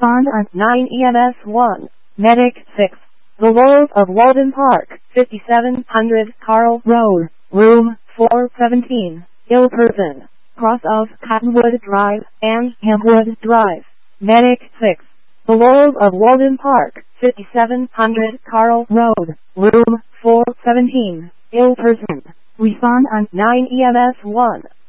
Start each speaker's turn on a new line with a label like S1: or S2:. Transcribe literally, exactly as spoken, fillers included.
S1: Respond on nine E M S one. Medic six. The Laurels of Walden Park, fifty-seven hundred Carl Road, room four seventeen. Ill person. Cross of Cottonwood Drive and Hempwood Drive. Medic six. The Laurels of Walden Park, fifty-seven hundred Carl Road, room four seventeen. Ill person. Respond on nine E M S one.